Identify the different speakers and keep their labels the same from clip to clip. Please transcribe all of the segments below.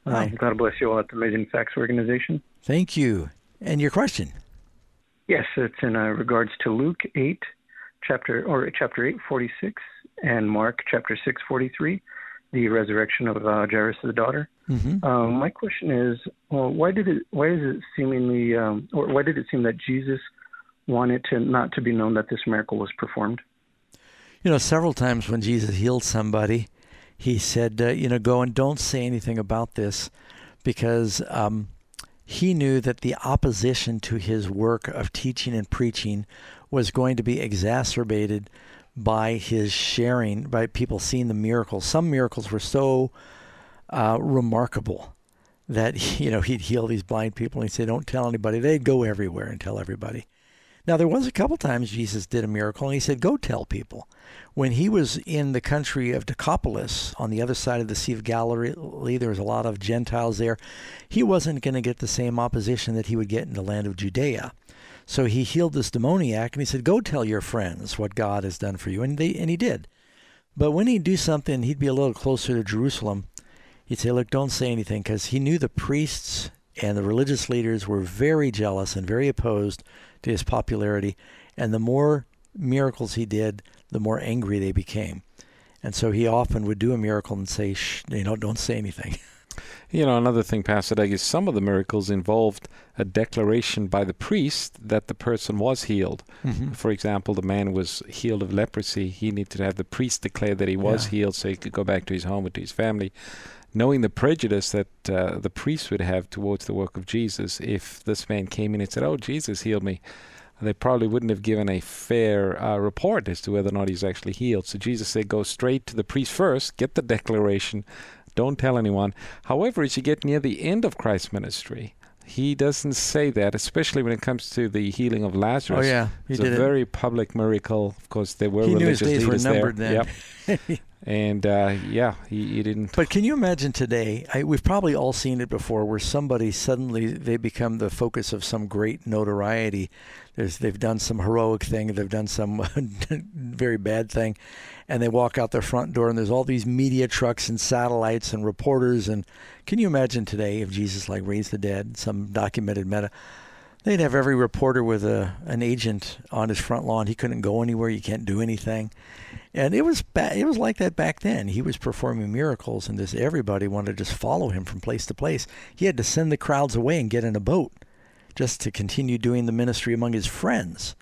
Speaker 1: Hi.
Speaker 2: God bless you all at the Amazing Facts Organization.
Speaker 1: Thank you. And your question?
Speaker 2: Yes, it's in regards to Luke 8, chapter 8:46, and Mark chapter 6:43, the resurrection of Jairus' daughter.
Speaker 1: Mm-hmm.
Speaker 2: My question is, why did it seem that Jesus wanted not to be known that this miracle was performed?
Speaker 1: Several times when Jesus healed somebody, he said, go and don't say anything about this, because he knew that the opposition to his work of teaching and preaching was going to be exacerbated by his sharing, by people seeing the miracles. Some miracles were so remarkable that, he'd heal these blind people and he'd say, don't tell anybody. They'd go everywhere and tell everybody. Now, there was a couple times Jesus did a miracle, and he said, go tell people. When he was in the country of Decapolis, on the other side of the Sea of Galilee, there was a lot of Gentiles there. He wasn't going to get the same opposition that he would get in the land of Judea. So he healed this demoniac, and he said, go tell your friends what God has done for you. And he did. But when he'd do something, he'd be a little closer to Jerusalem. He'd say, look, don't say anything, because he knew the priests and the religious leaders were very jealous and very opposed to his popularity. And the more miracles he did, the more angry they became. And so he often would do a miracle and say, shh, don't say anything.
Speaker 3: Another thing, Pastor Doug, is some of the miracles involved a declaration by the priest that the person was healed.
Speaker 1: Mm-hmm.
Speaker 3: For example, the man was healed of leprosy. He needed to have the priest declare that he was healed so he could go back to his home and to his family. Knowing the prejudice that the priest would have towards the work of Jesus, if this man came in and said, oh, Jesus healed me, they probably wouldn't have given a fair report as to whether or not he's actually healed. So Jesus said, go straight to the priest first, get the declaration, don't tell anyone. However, as you get near the end of Christ's ministry, he doesn't say that, especially when it comes to the healing of Lazarus.
Speaker 1: Oh, yeah.
Speaker 3: It's a very public miracle. Of course, there were religious leaders there.
Speaker 1: He knew his days were numbered then.
Speaker 3: Yep. And, he didn't...
Speaker 1: But can you imagine today, we've probably all seen it before, where somebody suddenly, they become the focus of some great notoriety. They've done some heroic thing, they've done some very bad thing, and they walk out their front door, and there's all these media trucks and satellites and reporters. And can you imagine today if Jesus raised the dead, some documented meta? They'd have every reporter with an agent on his front lawn. He couldn't go anywhere. You can't do anything. And it was like that back then. He was performing miracles, and everybody wanted to just follow him from place to place. He had to send the crowds away and get in a boat just to continue doing the ministry among his friends.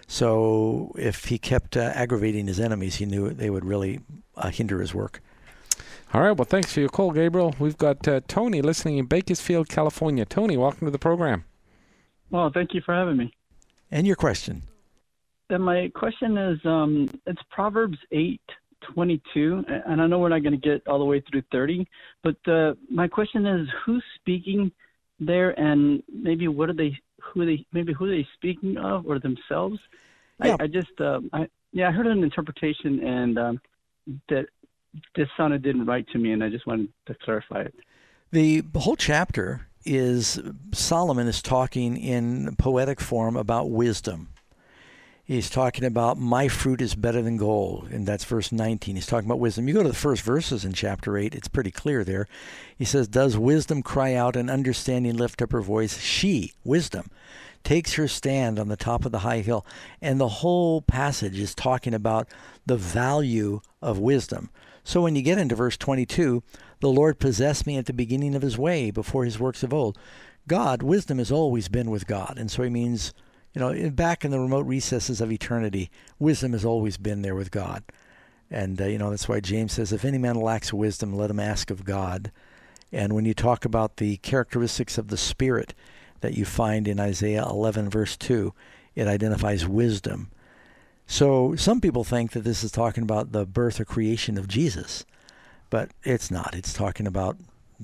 Speaker 1: So if he kept aggravating his enemies, he knew they would really hinder his work.
Speaker 3: All right. Well, thanks for your call, Gabriel. We've got Tony listening in Bakersfield, California. Tony, welcome to the program.
Speaker 4: Well, thank you for having me.
Speaker 1: And your question?
Speaker 4: And my question is, it's Proverbs 8:22, and I know we're not going to get all the way through 30, but my question is, who's speaking there, and maybe who are they speaking of, or themselves?
Speaker 1: Yeah.
Speaker 4: I heard an interpretation, and that this sounded didn't right to me, and I just wanted to clarify it.
Speaker 1: The whole chapter is Solomon is talking in poetic form about wisdom. He's talking about my fruit is better than gold, and that's verse 19. He's talking about wisdom. You go to the first verses in chapter 8, it's pretty clear there. He says, does wisdom cry out and understanding lift up her voice? She, wisdom, takes her stand on the top of the high hill. And the whole passage is talking about the value of wisdom. So when you get into verse 22, the Lord possessed me at the beginning of his way before his works of old. God, wisdom has always been with God. And so he means, back in the remote recesses of eternity, wisdom has always been there with God. And, that's why James says, if any man lacks wisdom, let him ask of God. And when you talk about the characteristics of the Spirit that you find in Isaiah 11, verse 2, it identifies wisdom. So some people think that this is talking about the birth or creation of Jesus, but it's not. It's talking about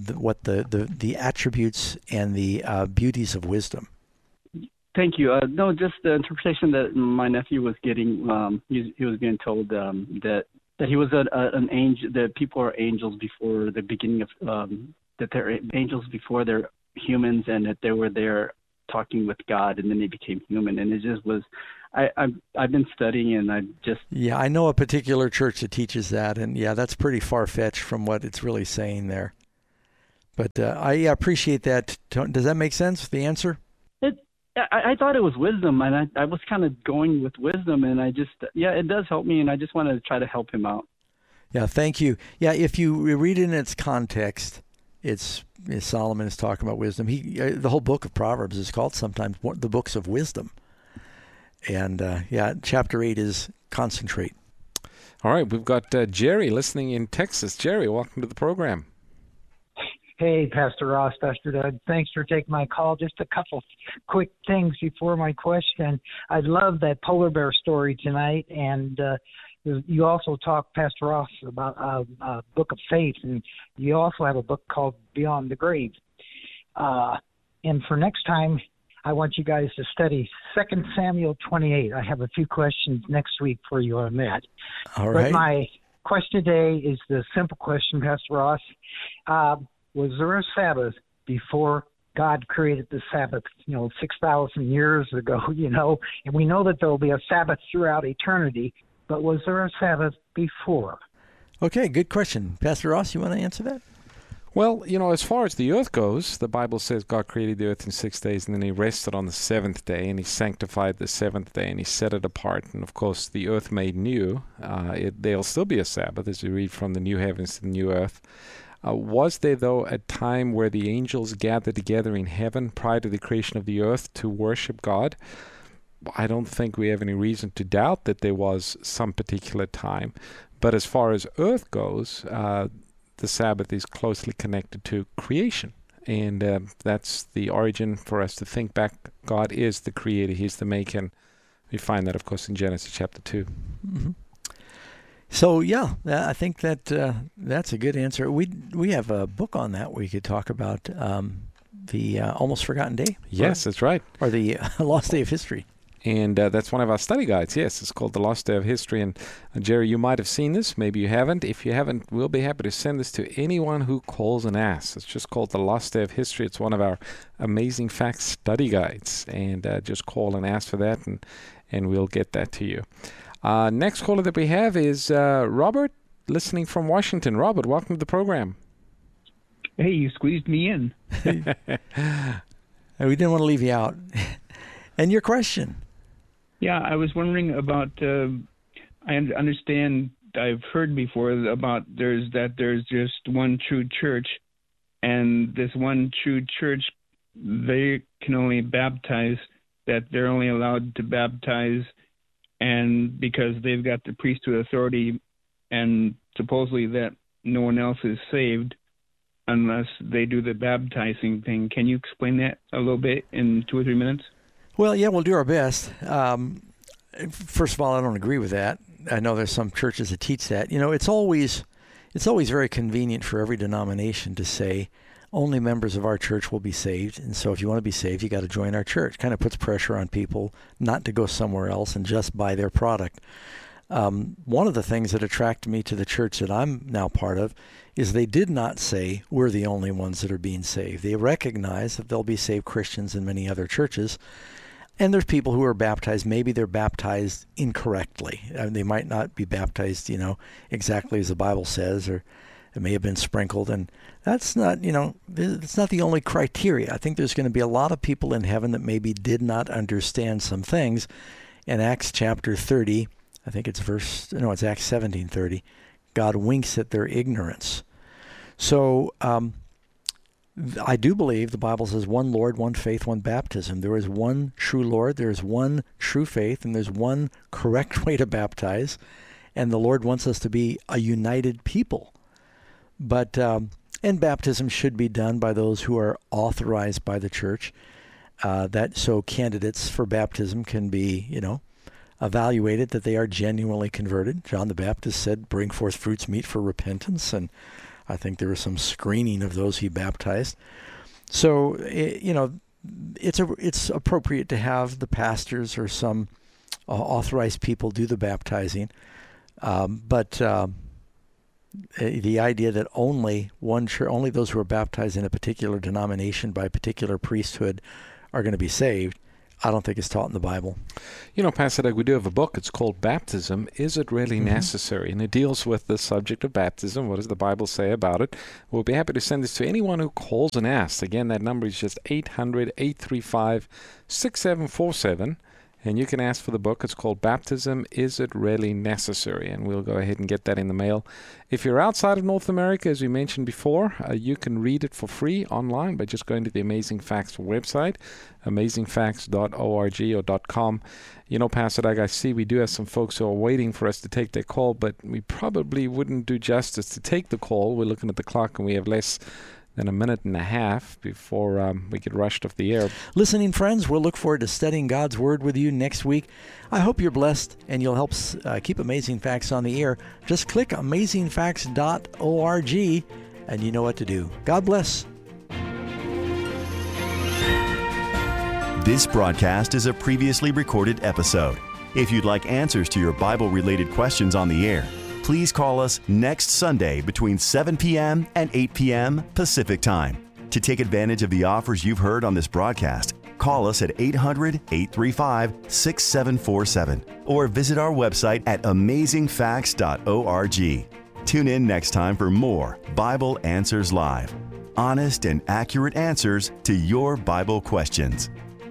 Speaker 1: the attributes and the beauties of wisdom.
Speaker 4: Thank you. No, just the interpretation that my nephew was getting. He was being told that he was an angel. That people are angels before the beginning of that they're angels before they're humans, and that they were there talking with God, and then they became human. And it just was. I've been studying, and
Speaker 1: I know a particular church that teaches that, and that's pretty far fetched from what it's really saying there. But I appreciate that. Does that make sense, the answer?
Speaker 4: I thought it was wisdom, and I was kind of going with wisdom, and it does help me, and I just want to try to help him out.
Speaker 1: Yeah, thank you. Yeah, if you read it in its context, Solomon is talking about wisdom. The whole book of Proverbs is called sometimes the books of wisdom. And chapter 8 is concentrate.
Speaker 3: All right, we've got Jerry listening in Texas. Jerry, welcome to the program.
Speaker 5: Hey, Pastor Ross, Pastor Doug. Thanks for taking my call. Just a couple quick things before my question. I love that polar bear story tonight, and you also talked, Pastor Ross, about a book of faith, and you also have a book called Beyond the Grave. And for next time, I want you guys to study 2 Samuel 28. I have a few questions next week for you on that.
Speaker 1: All right.
Speaker 5: But my question today is the simple question, Pastor Ross. Was there a Sabbath before God created the Sabbath, 6,000 years ago, and we know that there will be a Sabbath throughout eternity, but was there a Sabbath before?
Speaker 1: Okay, good question. Pastor Ross, you want to answer that?
Speaker 3: Well, as far as the earth goes, the Bible says God created the earth in 6 days, and then he rested on the seventh day, and he sanctified the seventh day, and he set it apart. And, of course, the earth made new. There'll still be a Sabbath, as you read from the new heavens to the new earth. Was there, though, a time where the angels gathered together in heaven prior to the creation of the earth to worship God? I don't think we have any reason to doubt that there was some particular time. But as far as earth goes, the Sabbath is closely connected to creation. And that's the origin for us to think back. God is the creator. He's the maker. We find that, of course, in Genesis chapter 2.
Speaker 1: Mm-hmm. So, I think that's a good answer. We have a book on that we could talk about, the Almost Forgotten Day.
Speaker 3: Yes, that's right.
Speaker 1: Or the Lost Day of History.
Speaker 3: And that's one of our study guides. Yes, it's called The Lost Day of History. And Jerry, you might have seen this. Maybe you haven't. If you haven't, we'll be happy to send this to anyone who calls and asks. It's just called The Lost Day of History. It's one of our amazing facts study guides. And just call and ask for that, and we'll get that to you. Next caller that we have is Robert, listening from Washington. Robert, welcome to the program.
Speaker 6: Hey, you squeezed me in.
Speaker 1: We didn't want to leave you out. And your question?
Speaker 6: Yeah, I was wondering about, I understand, I've heard before about there's just one true church, and this one true church, they can only baptize, that they're only allowed to baptize, and because they've got the priesthood authority, and supposedly that no one else is saved unless they do the baptizing thing. Can you explain that a little bit in 2 or 3 minutes?
Speaker 1: Well, yeah, we'll do our best. First of all, I don't agree with that. I know there's some churches that teach that. It's always very convenient for every denomination to say only members of our church will be saved. And so if you want to be saved, you got to join our church. Kind of puts pressure on people not to go somewhere else and just buy their product. One of the things that attracted me to the church that I'm now part of is they did not say we're the only ones that are being saved. They recognize that there'll be saved Christians in many other churches. And there's people who are baptized. Maybe they're baptized incorrectly. They might not be baptized, exactly as the Bible says, or it may have been sprinkled. And that's not, it's not the only criteria. I think there's going to be a lot of people in heaven that maybe did not understand some things. In Acts chapter 30, I think it's it's Acts 17:30, God winks at their ignorance. So, I do believe the Bible says one Lord, one faith, one baptism. There is one true Lord, there is one true faith, and there's one correct way to baptize. And the Lord wants us to be a united people. But and baptism should be done by those who are authorized by the church. So candidates for baptism can be, evaluated that they are genuinely converted. John the Baptist said, "Bring forth fruits meet for repentance," and I think there was some screening of those he baptized. So, it's appropriate to have the pastors or some authorized people do the baptizing. But the idea that only those who are baptized in a particular denomination by a particular priesthood are going to be saved, I don't think it's taught in the Bible.
Speaker 3: You know, Pastor Doug, we do have a book. It's called Baptism. Is it really necessary? And it deals with the subject of baptism. What does the Bible say about it? We'll be happy to send this to anyone who calls and asks. Again, that number is just 800-835-6747. And you can ask for the book. It's called Baptism, Is It Really Necessary? And we'll go ahead and get that in the mail. If you're outside of North America, as we mentioned before, you can read it for free online by just going to the Amazing Facts website, amazingfacts.org or .com. You know, Pastor Doug, I see we do have some folks who are waiting for us to take their call, but we probably wouldn't do justice to take the call. We're looking at the clock and we have less than a minute and a half before we get rushed off the air.
Speaker 1: Listening friends, we'll look forward to studying God's Word with you next week. I hope you're blessed and you'll help keep Amazing Facts on the air. Just click amazingfacts.org and you know what to do. God bless.
Speaker 7: This broadcast is a previously recorded episode. If you'd like answers to your Bible-related questions on the air, please call us next Sunday between 7 p.m. and 8 p.m. Pacific Time. To take advantage of the offers you've heard on this broadcast, call us at 800-835-6747 or visit our website at amazingfacts.org. Tune in next time for more Bible Answers Live. Honest and accurate answers to your Bible questions.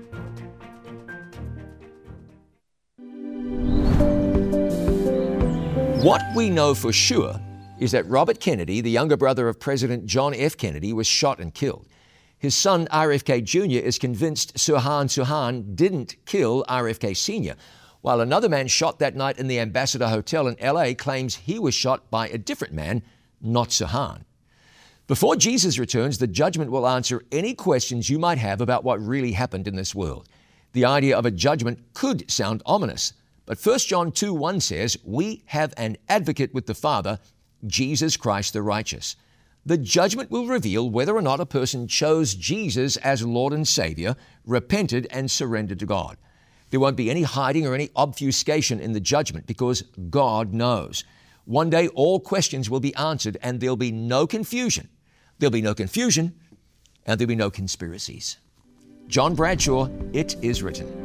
Speaker 8: What we know for sure is that Robert Kennedy, the younger brother of President John F. Kennedy, was shot and killed. His son, RFK Jr., is convinced Sirhan Sirhan didn't kill RFK Sr., while another man shot that night in the Ambassador Hotel in L.A. claims he was shot by a different man, not Sirhan. Before Jesus returns, the judgment will answer any questions you might have about what really happened in this world. The idea of a judgment could sound ominous, but 1 John 2:1 says, "We have an advocate with the Father, Jesus Christ the righteous." The judgment will reveal whether or not a person chose Jesus as Lord and Savior, repented and surrendered to God. There won't be any hiding or any obfuscation in the judgment because God knows. One day all questions will be answered and there'll be no confusion. There'll be no confusion and there'll be no conspiracies. John Bradshaw, It Is Written.